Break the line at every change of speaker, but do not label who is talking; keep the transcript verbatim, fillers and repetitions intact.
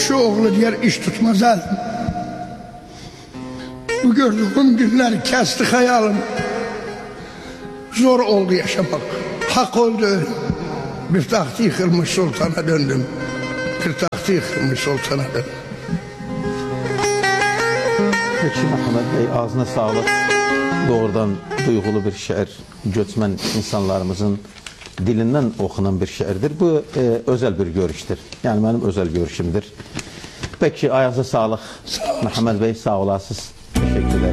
Qonşu oğlu diğer iş tutmaz elim. Bu gördüğüm günler kesti hayalım. Zor oldu yaşamak. Hak oldu ölüm. Bir tahtı yıkılmış sultana döndüm. Bir tahtı yıkılmış sultana döndüm.
Peki Məhəmməd Bey, ağzına sağlıq. Doğrudan duygulu bir şiir, göçmen insanlarımızın dilinden okunan bir şiirdir. Bu e, özel bir görüştür. Yani benim özel görüşümdür. Peki ayağınıza sağlık.
Sağ olun.
Məhəmməd Bey, sağ olasınız. Teşekkürler.